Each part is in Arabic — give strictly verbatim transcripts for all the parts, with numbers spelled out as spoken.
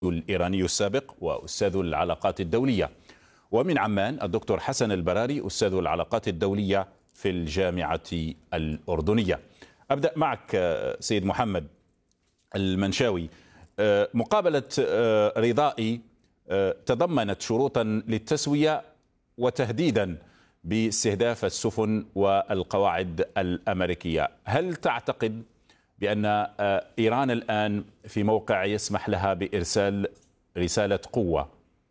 الإيراني السابق وأستاذ العلاقات الدولية، ومن عمان الدكتور حسن البراري أستاذ العلاقات الدولية في الجامعة الأردنية. أبدأ معك سيد محمد المنشاوي. مقابلة رضائي تضمنت شروطا للتسوية وتهديدا باستهداف السفن والقواعد الأمريكية. هل تعتقد بأن إيران الآن في موقع يسمح لها بإرسال رسالة قوة؟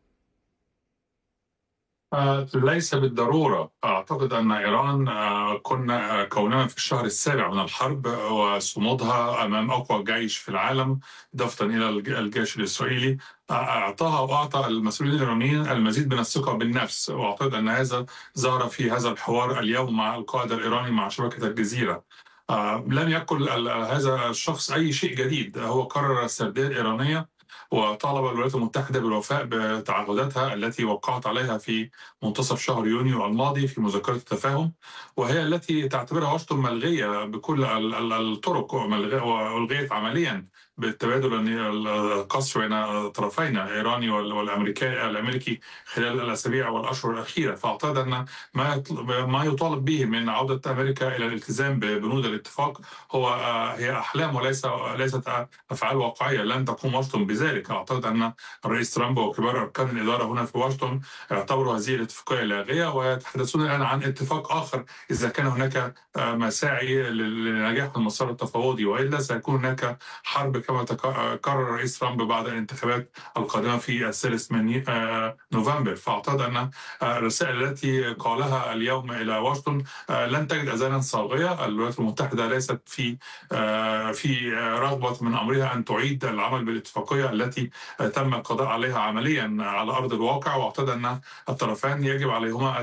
ليس بالضرورة. أعتقد أن إيران كنا كوننا في الشهر السابع من الحرب وصمودها أمام أقوى جيش في العالم ضفتا إلى الجيش الإسرائيلي أعطاها وأعطى المسؤولين الإيرانيين المزيد من الثقة بالنفس، وأعتقد أن هذا ظهر في هذا الحوار اليوم مع القائد الإيراني مع شبكة الجزيرة. لم يكن هذا الشخص أي شيء جديد، هو قرر السردية الإيرانية وطالب الولايات المتحدة بالوفاء بتعهداتها التي وقعت عليها في منتصف شهر يونيو الماضي في مذكرة التفاهم، وهي التي تعتبرها واشنطن ملغية بكل الطرق وألغيت عمليا بالتبادل القسري بين الطرفين الإيراني والأمريكي الأمريكي خلال الأسابيع والأشهر الأخيرة. فأعتقد أن ما ما يطالب به من عودة أمريكا إلى الالتزام ببنود الاتفاق هو هي أحلام وليس ليست أفعال واقعية. لن تقوم واشنطن بذلك. أعتقد أن الرئيس ترامب وكبار أركان الإدارة هنا في واشنطن اعتبروا هذه الاتفاقية لاغية ويتحدثون الآن عن اتفاق آخر إذا كان هناك مساعي لنجاح المسار التفاوضي، وإلا سيكون هناك حرب كما قرر الرئيس ترامب بعد الانتخابات القادمة في الثالث من نوفمبر. فأعتقد أن الرسائل التي قالها اليوم إلى واشنطن لن تجد أذانا صاغية. الولايات المتحدة ليست في في رغبة من أمرها أن تعيد العمل بالاتفاقية التي تم القضاء عليها عمليا على أرض الواقع، وأعتقد أن الطرفان يجب عليهما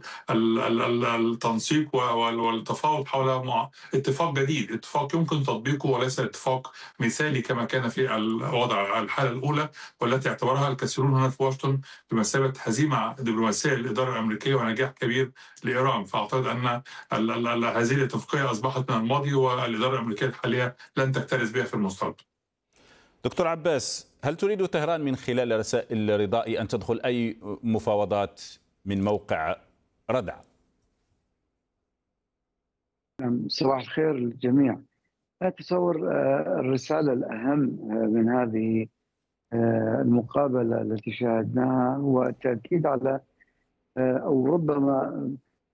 التنسيق والتفاوض حول اتفاق جديد، اتفاق يمكن تطبيقه وليس اتفاق مثالي كما كان في الوضع الحالة الأولى، والتي اعتبرها الكثيرون هنا في واشنطن بمثابة هزيمة دبلوماسية للإدارة الأمريكية ونجاح كبير لإيران. فأعتقد أن هذه الاتفاقية أصبحت من الماضي والإدارة الأمريكية الحالية لن تكترث بها في المستقبل. دكتور عباس، هل تريد طهران من خلال رسائل رضائي أن تدخل أي مفاوضات من موقع ردع؟ صباح الخير للجميع. أتصور الرسالة الأهم من هذه المقابلة التي شاهدناها هو التأكيد على أو ربما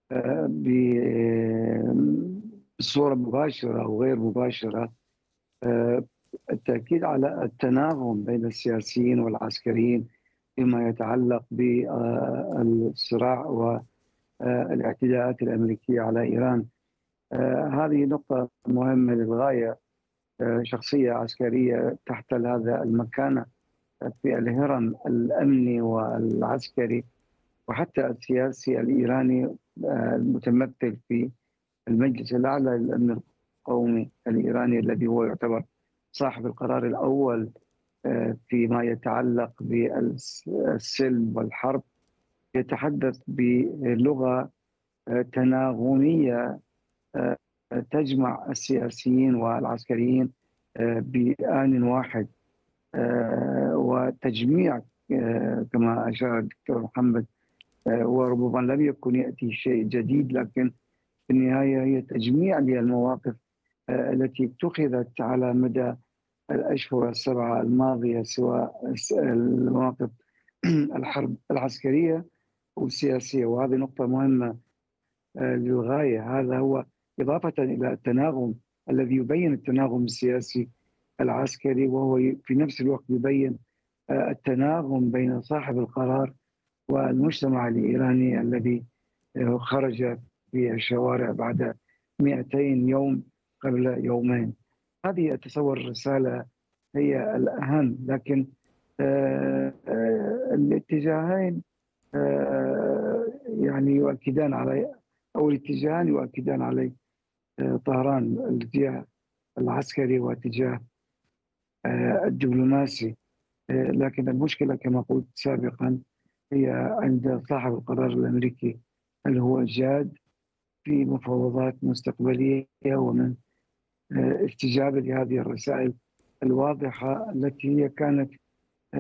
بصورة مباشرة أو غير مباشرة التأكيد على التناغم بين السياسيين والعسكريين فيما يتعلق بالصراع والاعتداءات الأمريكية على إيران. هذه نقطة مهمة للغاية. شخصية عسكرية تحتل هذا المكانة في الهرم الأمني والعسكري وحتى السياسي الإيراني المتمثل في المجلس الأعلى للأمن القومي الإيراني الذي هو يعتبر صاحب القرار الأول فيما يتعلق بالسلم والحرب، يتحدث بلغة تناغمية تجمع السياسيين والعسكريين بآن واحد، وتجميع كما أشار الدكتور محمد، وربما لم يكن يأتي شيء جديد، لكن في النهاية هي تجميع للمواقف التي اتخذت على مدى الأشهر السبعة الماضية، سواء المواقف الحرب العسكرية والسياسية. وهذه نقطة مهمة للغاية. هذا هو إضافة إلى التناغم الذي يبين التناغم السياسي العسكري، وهو في نفس الوقت يبين التناغم بين صاحب القرار والمجتمع الإيراني الذي خرج في الشوارع بعد مئتين يوم قبل يومين. هذه أتصور الرسالة هي الأهم، لكن الاتجاهين يعني يؤكدان على أو الاتجاهان يؤكدان على طهران، الاتجاه العسكري واتجاه الدبلوماسي. لكن المشكلة كما قلت سابقا هي عند صاحب القرار الأمريكي، هل هو جاد في مفاوضات مستقبلية ومن استجابة لهذه الرسائل الواضحة التي هي كانت